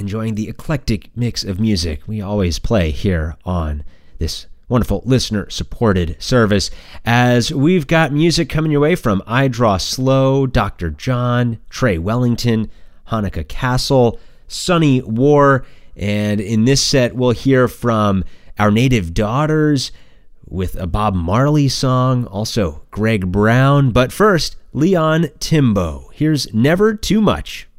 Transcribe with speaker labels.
Speaker 1: enjoying the eclectic mix of music we always play here on this wonderful listener-supported service, as we've got music coming your way from I Draw Slow, Dr. John, Trey Wellington, Hanukkah Castle, Sunny War, and in this set we'll hear from Our Native Daughters with a Bob Marley song, also Greg Brown, but first, Leon Timbo. Here's Never Too Much.